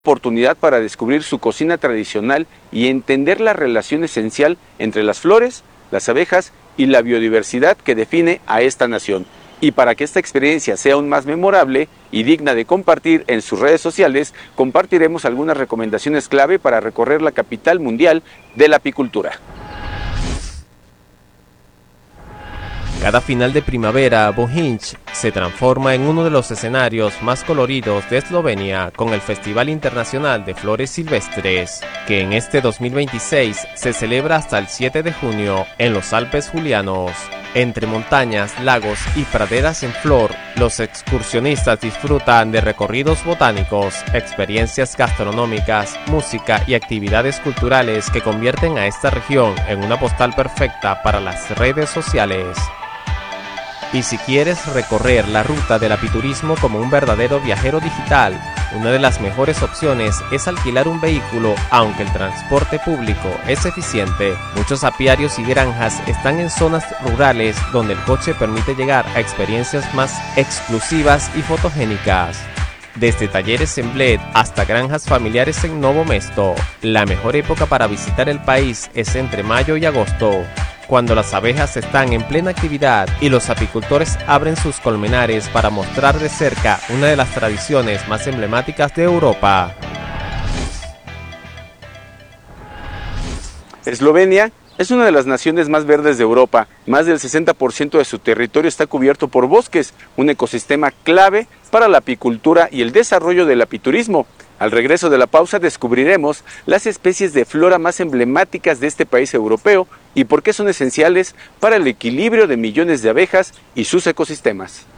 Oportunidad para descubrir su cocina tradicional y entender la relación esencial entre las flores, las abejas y la biodiversidad que define a esta nación. Y para que esta experiencia sea aún más memorable y digna de compartir en sus redes sociales, compartiremos algunas recomendaciones clave para recorrer la capital mundial de la apicultura. Cada final de primavera, Bohinj se transforma en uno de los escenarios más coloridos de Eslovenia con el Festival Internacional de Flores Silvestres, que en este 2026 se celebra hasta el 7 de junio en los Alpes Julianos. Entre montañas, lagos y praderas en flor, los excursionistas disfrutan de recorridos botánicos, experiencias gastronómicas, música y actividades culturales que convierten a esta región en una postal perfecta para las redes sociales. Y si quieres recorrer la ruta del apiturismo como un verdadero viajero digital, una de las mejores opciones es alquilar un vehículo, aunque el transporte público es eficiente. Muchos apiarios y granjas están en zonas rurales donde el coche permite llegar a experiencias más exclusivas y fotogénicas. Desde talleres en Bled hasta granjas familiares en Novo Mesto, la mejor época para visitar el país es entre mayo y agosto, cuando las abejas están en plena actividad y los apicultores abren sus colmenares para mostrar de cerca una de las tradiciones más emblemáticas de Europa. Eslovenia es una de las naciones más verdes de Europa. Más del 60% de su territorio está cubierto por bosques, un ecosistema clave para la apicultura y el desarrollo del apiturismo. Al regreso de la pausa descubriremos las especies de flora más emblemáticas de este país europeo y por qué son esenciales para el equilibrio de millones de abejas y sus ecosistemas.